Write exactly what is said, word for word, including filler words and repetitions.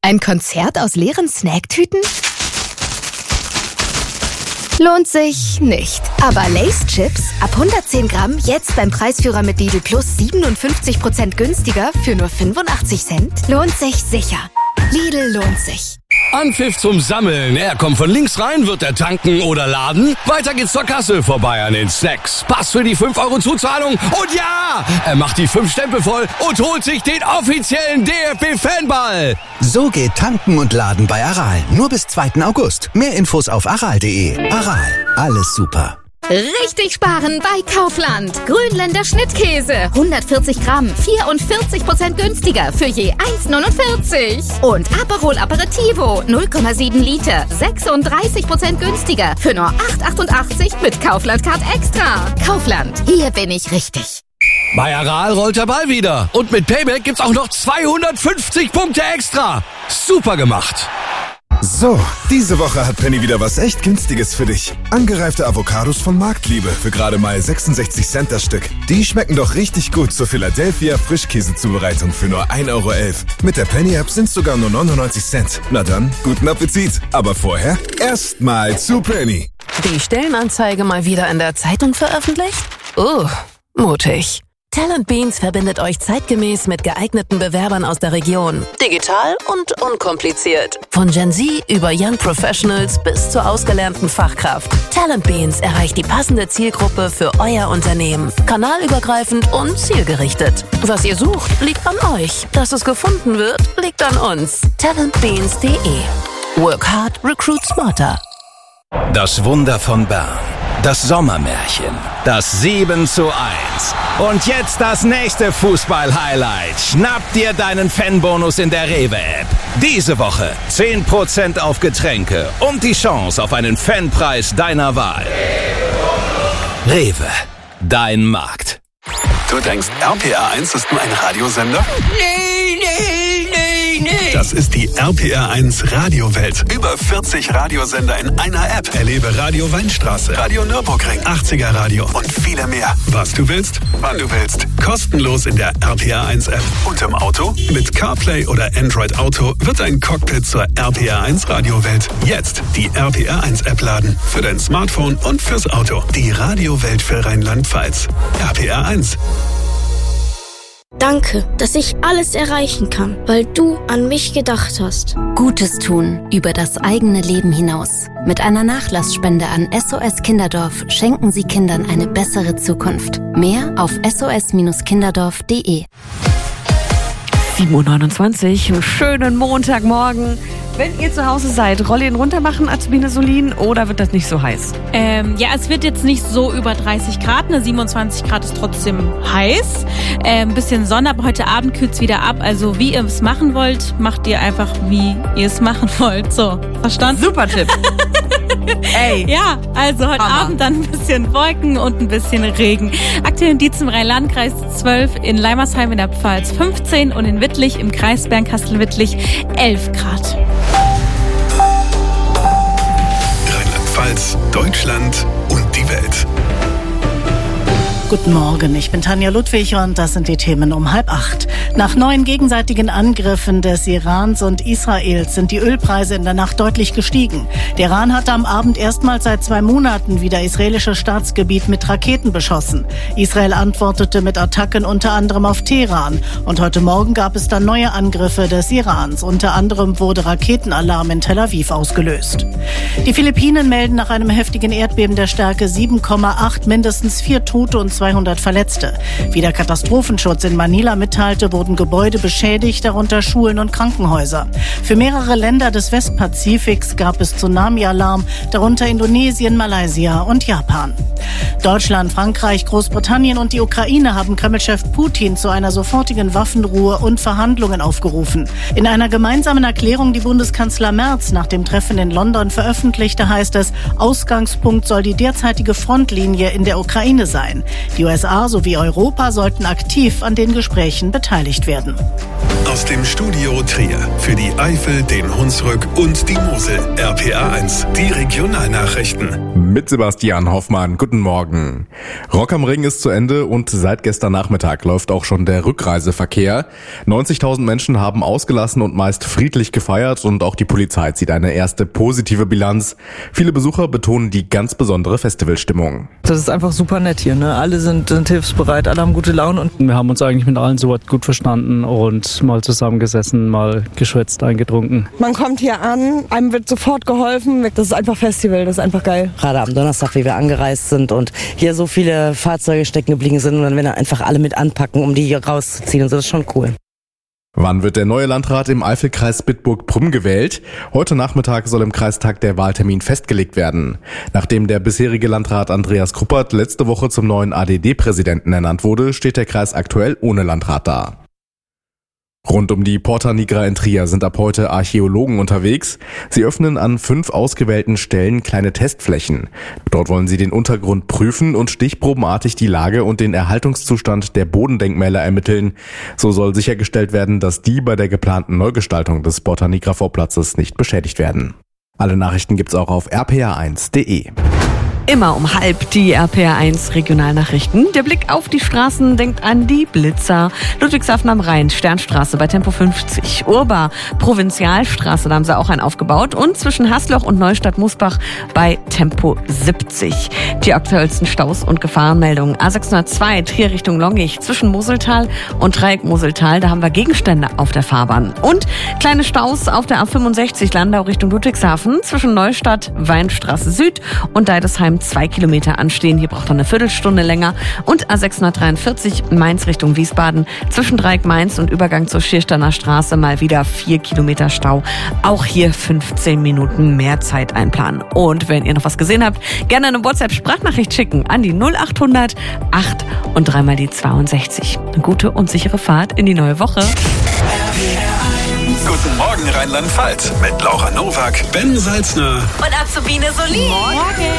Ein Konzert aus leeren Snacktüten? Lohnt sich nicht. Aber Lay's Chips ab hundertzehn Gramm jetzt beim Preisführer mit Lidl Plus siebenundfünfzig Prozent günstiger für nur fünfundachtzig Cent. Lohnt sich sicher. Lidl lohnt sich. Anpfiff zum Sammeln. Er kommt von links rein, wird er tanken oder laden. Weiter geht's zur Kasse, vorbei an den Snacks. Pass für die fünf Euro Zuzahlung. Und ja, er macht die fünf Stempel voll und holt sich den offiziellen D F B-Fanball. So geht tanken und laden bei Aral. Nur bis zweiten August. Mehr Infos auf aral punkt de. Aral, alles super. Richtig sparen bei Kaufland. Grünländer Schnittkäse. hundertvierzig Gramm. vierundvierzig Prozent günstiger für je eins neunundvierzig. Und Aperol Aperitivo. null Komma sieben Liter. sechsunddreißig Prozent günstiger für nur acht achtundachtzig mit Kaufland Card Extra. Kaufland. Hier bin ich richtig. Bei Aral rollt der Ball wieder. Und mit Payback gibt's auch noch zweihundertfünfzig Punkte extra. Super gemacht. So, diese Woche hat Penny wieder was echt Günstiges für dich. Angereifte Avocados von Marktliebe für gerade mal sechsundsechzig Cent das Stück. Die schmecken doch richtig gut zur Philadelphia Frischkäsezubereitung für nur ein Euro elf. Mit der Penny-App sind sogar nur neunundneunzig Cent. Na dann, guten Appetit. Aber vorher erstmal zu Penny. Die Stellenanzeige mal wieder in der Zeitung veröffentlicht? Oh, mutig. Talent Beans verbindet euch zeitgemäß mit geeigneten Bewerbern aus der Region. Digital und unkompliziert. Von Gen Z über Young Professionals bis zur ausgelernten Fachkraft. Talent Beans erreicht die passende Zielgruppe für euer Unternehmen. Kanalübergreifend und zielgerichtet. Was ihr sucht, liegt an euch. Dass es gefunden wird, liegt an uns. talentbeans punkt de. Work hard, recruit smarter. Das Wunder von Bern. Das Sommermärchen. Das sieben zu eins. Und jetzt das nächste Fußball-Highlight. Schnapp dir deinen Fanbonus in der Rewe-App. Diese Woche zehn Prozent auf Getränke und die Chance auf einen Fanpreis deiner Wahl. Rewe, dein Markt. Du denkst, R P R eins ist nur ein Radiosender? Nee, nee, nee, nee. Das ist die R P R eins Radiowelt. Über vierzig Radiosender in einer App. Erlebe Radio Weinstraße, Radio Nürburgring, achtziger Radio und viele mehr. Was du willst, wann du willst. Kostenlos in der R P R eins App. Und im Auto? Mit CarPlay oder Android Auto wird dein Cockpit zur R P R eins Radiowelt. Jetzt die R P R eins App laden. Für dein Smartphone und fürs Auto. Die Radiowelt für Rheinland-Pfalz. R P R eins. Danke, dass ich alles erreichen kann, weil du an mich gedacht hast. Gutes tun über das eigene Leben hinaus. Mit einer Nachlassspende an S O S Kinderdorf schenken Sie Kindern eine bessere Zukunft. Mehr auf s o s kinderdorf punkt de. sieben Uhr neunundzwanzig, schönen Montagmorgen. Wenn ihr zu Hause seid, Rollien runter machen, Azubine Solin, oder wird das nicht so heiß? Ähm, ja, es wird jetzt nicht so über dreißig Grad, ne, siebenundzwanzig Grad ist trotzdem heiß. Ein ähm, bisschen Sonne, aber heute Abend kühlt es wieder ab. Also wie ihr es machen wollt, macht ihr einfach, wie ihr es machen wollt. So, verstanden? Super Tipp. Ey. Ja, also heute Hammer. Abend dann ein bisschen Wolken und ein bisschen Regen. Aktuell in Dietz im Rhein-Landkreis zwölf, in Leimersheim in der Pfalz fünfzehn und in Wittlich im Kreis Bernkastel-Wittlich elf Grad. Rheinland-Pfalz, Deutschland und die Welt. Guten Morgen, ich bin Tanja Ludwig und das sind die Themen um halb acht. Nach neuen gegenseitigen Angriffen des Irans und Israels sind die Ölpreise in der Nacht deutlich gestiegen. Der Iran hatte am Abend erstmals seit zwei Monaten wieder israelisches Staatsgebiet mit Raketen beschossen. Israel antwortete mit Attacken unter anderem auf Teheran. Und heute Morgen gab es dann neue Angriffe des Irans. Unter anderem wurde Raketenalarm in Tel Aviv ausgelöst. Die Philippinen melden nach einem heftigen Erdbeben der Stärke sieben Komma acht mindestens vier Tote und zweihundert Verletzte. Wie der Katastrophenschutz in Manila mitteilte, wurden Gebäude beschädigt, darunter Schulen und Krankenhäuser. Für mehrere Länder des Westpazifiks gab es Tsunami-Alarm, darunter Indonesien, Malaysia und Japan. Deutschland, Frankreich, Großbritannien und die Ukraine haben Kreml-Chef Putin zu einer sofortigen Waffenruhe und Verhandlungen aufgerufen. In einer gemeinsamen Erklärung, die Bundeskanzler Merz nach dem Treffen in London veröffentlichte, heißt es, Ausgangspunkt soll die derzeitige Frontlinie in der Ukraine sein. Die U S A sowie Europa sollten aktiv an den Gesprächen beteiligt werden. Aus dem Studio Trier. Für die Eifel, den Hunsrück und die Mosel. R P R eins, die Regionalnachrichten. Mit Sebastian Hoffmann. Guten Morgen. Rock am Ring ist zu Ende und seit gestern Nachmittag läuft auch schon der Rückreiseverkehr. neunzigtausend Menschen haben ausgelassen und meist friedlich gefeiert und auch die Polizei zieht eine erste positive Bilanz. Viele Besucher betonen die ganz besondere Festivalstimmung. Das ist einfach super nett hier, ne? Alle sind, sind hilfsbereit, alle haben gute Laune und wir haben uns eigentlich mit allen so gut verstanden und mal zusammengesessen, mal geschwätzt, eingetrunken. Man kommt hier an, einem wird sofort geholfen. Das ist einfach Festival, das ist einfach geil. Gerade am Donnerstag, wie wir angereist sind und hier so viele Fahrzeuge stecken geblieben sind und dann werden einfach alle mit anpacken, um die hier rauszuziehen und so, das ist schon cool. Wann wird der neue Landrat im Eifelkreis Bitburg-Prüm gewählt? Heute Nachmittag soll im Kreistag der Wahltermin festgelegt werden. Nachdem der bisherige Landrat Andreas Kruppert letzte Woche zum neuen A D D-Präsidenten ernannt wurde, steht der Kreis aktuell ohne Landrat da. Rund um die Porta Nigra in Trier sind ab heute Archäologen unterwegs. Sie öffnen an fünf ausgewählten Stellen kleine Testflächen. Dort wollen sie den Untergrund prüfen und stichprobenartig die Lage und den Erhaltungszustand der Bodendenkmäler ermitteln. So soll sichergestellt werden, dass die bei der geplanten Neugestaltung des Porta Nigra Vorplatzes nicht beschädigt werden. Alle Nachrichten gibt's auch auf r p r eins punkt d e. Immer um halb die R P R eins Regionalnachrichten. Der Blick auf die Straßen denkt an die Blitzer. Ludwigshafen am Rhein, Sternstraße bei Tempo fünfzig. Urba, Provinzialstraße, da haben sie auch einen aufgebaut. Und zwischen Hasloch und Neustadt-Musbach bei Tempo siebzig. Die aktuellsten Staus und Gefahrenmeldungen. A sechshundertzwei, Trier Richtung Longich, zwischen Moseltal und Dreieck Moseltal. Da haben wir Gegenstände auf der Fahrbahn. Und kleine Staus auf der A fünfundsechzig, Landau Richtung Ludwigshafen, zwischen Neustadt, Weinstraße Süd und Deidesheim zwei Kilometer anstehen. Hier braucht er eine Viertelstunde länger. Und A sechshundertdreiundvierzig Mainz Richtung Wiesbaden. Zwischen Dreieck Mainz und Übergang zur Schiersteiner Straße mal wieder vier Kilometer Stau. Auch hier fünfzehn Minuten mehr Zeit einplanen. Und wenn ihr noch was gesehen habt, gerne eine WhatsApp-Sprachnachricht schicken an die null achthundert acht und dreimal die zweiundsechzig. Eine gute und sichere Fahrt in die neue Woche. Guten Morgen Rheinland-Pfalz mit Laura Nowak, Ben Salzner und Azubine Solin. Morgen.